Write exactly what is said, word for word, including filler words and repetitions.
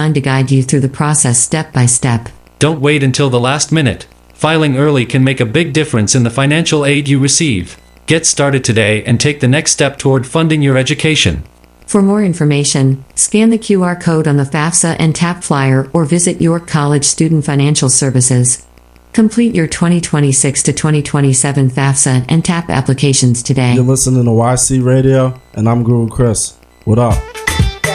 designed to guide you through the process step by step. Don't wait until the last minute. Filing early can make a big difference in the financial aid you receive. Get started today and take the next step toward funding your education. For more information, scan the Q R code on the FAFSA and TAP flyer or visit York College Student Financial Services. Complete your twenty twenty-six to twenty twenty-seven FAFSA and TAP applications today. You're listening to Y C Radio, and I'm Guru Chris. What up?